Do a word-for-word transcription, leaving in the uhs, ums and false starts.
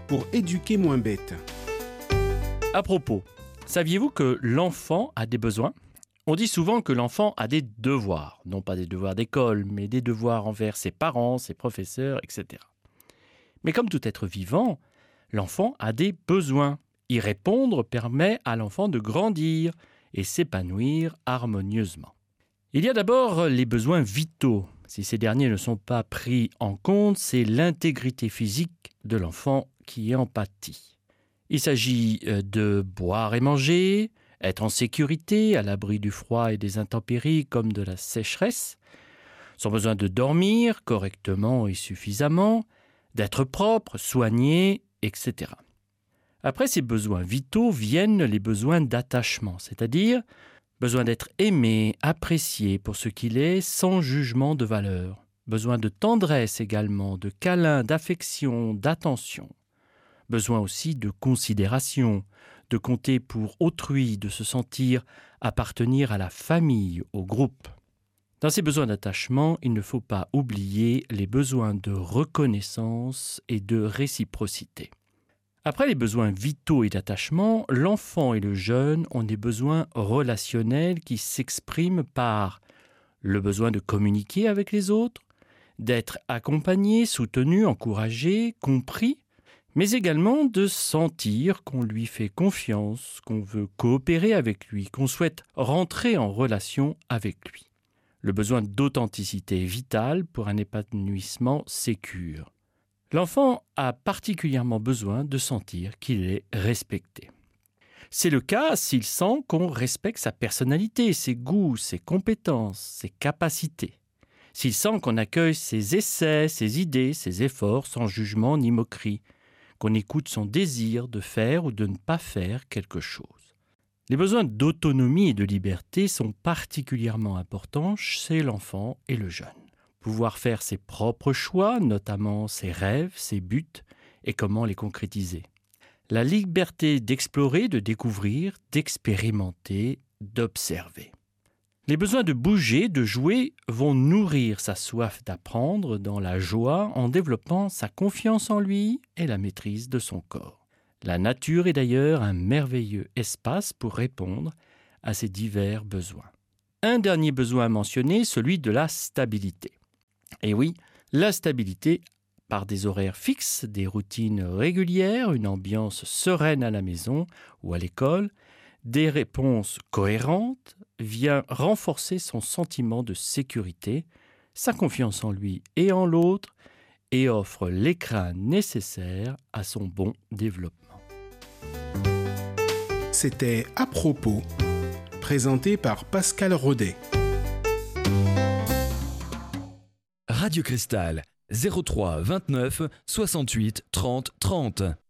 pour éduquer moins bête. À propos, saviez-vous que l'enfant a des besoins ? On dit souvent que l'enfant a des devoirs, non pas des devoirs d'école, mais des devoirs envers ses parents, ses professeurs, et cetera. Mais comme tout être vivant, l'enfant a des besoins. Y répondre permet à l'enfant de grandir et s'épanouir harmonieusement. Il y a d'abord les besoins vitaux. Si ces derniers ne sont pas pris en compte, c'est l'intégrité physique de l'enfant qui en pâtit. Il s'agit de boire et manger, être en sécurité, à l'abri du froid et des intempéries comme de la sécheresse, son besoin de dormir correctement et suffisamment, d'être propre, soigné, et cetera. Après ces besoins vitaux viennent les besoins d'attachement, c'est-à-dire besoin d'être aimé, apprécié pour ce qu'il est, sans jugement de valeur. Besoin de tendresse également, de câlin, d'affection, d'attention. Besoin aussi de considération, de compter pour autrui, de se sentir appartenir à la famille, au groupe. Dans ces besoins d'attachement, il ne faut pas oublier les besoins de reconnaissance et de réciprocité. Après les besoins vitaux et d'attachement, l'enfant et le jeune ont des besoins relationnels qui s'expriment par le besoin de communiquer avec les autres, d'être accompagné, soutenu, encouragé, compris, mais également de sentir qu'on lui fait confiance, qu'on veut coopérer avec lui, qu'on souhaite rentrer en relation avec lui. Le besoin d'authenticité est vital pour un épanouissement sécure. L'enfant a particulièrement besoin de sentir qu'il est respecté. C'est le cas s'il sent qu'on respecte sa personnalité, ses goûts, ses compétences, ses capacités. S'il sent qu'on accueille ses essais, ses idées, ses efforts sans jugement ni moquerie, qu'on écoute son désir de faire ou de ne pas faire quelque chose. Les besoins d'autonomie et de liberté sont particulièrement importants chez l'enfant et le jeune. Pouvoir faire ses propres choix, notamment ses rêves, ses buts et comment les concrétiser. La liberté d'explorer, de découvrir, d'expérimenter, d'observer. Les besoins de bouger, de jouer vont nourrir sa soif d'apprendre dans la joie en développant sa confiance en lui et la maîtrise de son corps. La nature est d'ailleurs un merveilleux espace pour répondre à ces divers besoins. Un dernier besoin à mentionner, celui de la stabilité. Et oui, la stabilité par des horaires fixes, des routines régulières, une ambiance sereine à la maison ou à l'école, des réponses cohérentes, vient renforcer son sentiment de sécurité, sa confiance en lui et en l'autre, et offre l'écrin nécessaire à son bon développement. C'était À propos, présenté par Pascal Rodet. Radio Cristal, zéro trois vingt-neuf soixante-huit trente trente.